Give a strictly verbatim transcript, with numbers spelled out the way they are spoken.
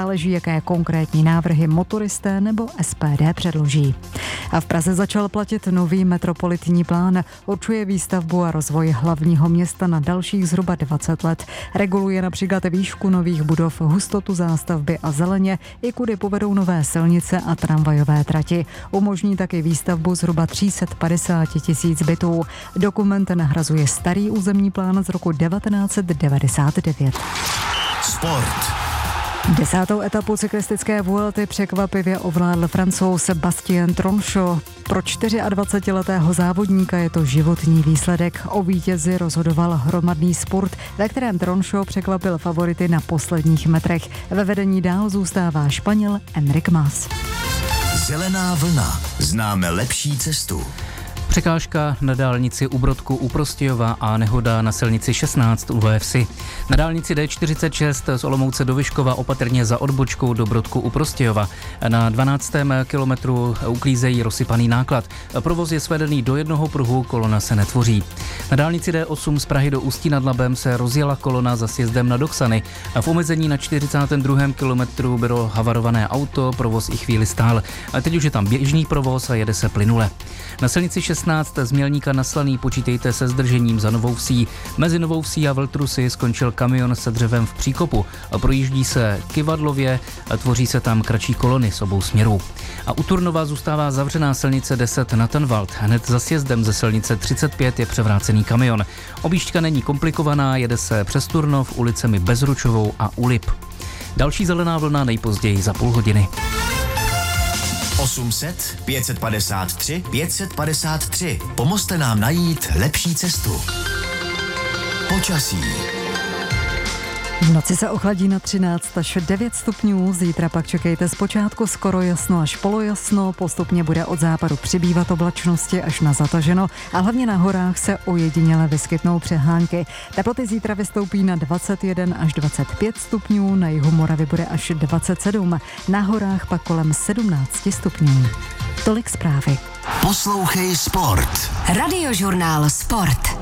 Záleží, jaké konkrétní návrhy motoristé nebo S P D předloží. A v Praze začal platit nový metropolitní plán. Určuje výstavbu a rozvoj hlavního města na dalších zhruba dvacet let. Reguluje například výšku nových budov, hustotu zástavby a zeleně, i kudy povedou nové silnice a tramvajové trati. Umožní taky výstavbu zhruba tři sta padesát tisíc bytů. Dokument nahrazuje starý územní plán z roku devatenáct set devadesát devět. Sport. Desátou etapu cyklistické Vuelty překvapivě ovládl Francouz Sébastien Tronchot. Pro dvacetičtyřletého závodníka je to životní výsledek. O vítězi rozhodoval hromadný sport, ve kterém Tronchot překvapil favority na posledních metrech. Ve vedení dál zůstává Španěl Enric Mas. Zelená vlna. Známe lepší cestu. Překážka na dálnici u Brodku u Prostějova a nehoda na silnici šestnáct u V Vsi. Na dálnici D čtyřicet šest z Olomouce do Vyškova opatrně za odbočkou do Brodku u Prostějova. Na dvanáctém kilometru uklízejí rozsypaný náklad. Provoz je svedený do jednoho pruhu, kolona se netvoří. Na dálnici D osm z Prahy do Ústí nad Labem se rozjela kolona za sjezdem na Doksany. V omezení na čtyřicátém druhém kilometru bylo havarované auto, provoz i chvíli stál. Teď už je tam běžný provoz a jede se plynule. Na silnici šestnáct z Mělníka na Slaný počítejte se zdržením za Novou Vsí. Mezi Novou Vsí a Veltrusy skončil kamion se dřevem v příkopu. Projíždí se Kyvadlově, tvoří se tam kratší kolony z obou směrů. A u Turnova zůstává zavřená silnice deset na Tenwald. Hned za sjezdem ze silnice třicet pět je převrácený kamion. Objížďka není komplikovaná, jede se přes Turnov ulicemi Bezručovou a Ulip. Další zelená vlna nejpozději za půl hodiny. osm set, pět set padesát tři, pět set padesát tři. Pomozte nám najít lepší cestu. Počasí. V noci se ochladí na třináct až devět stupňů, zítra pak čekejte zpočátku skoro jasno až polojasno, postupně bude od západu přibývat oblačnosti až na zataženo a hlavně na horách se ojediněle vyskytnou přehánky. Teploty zítra vystoupí na dvacet jeden až dvacet pět stupňů, na jihu Moravy bude až dvacet sedm, na horách pak kolem sedmnáct stupňů. Tolik zprávy. Poslouchej Sport. Radiožurnál Sport.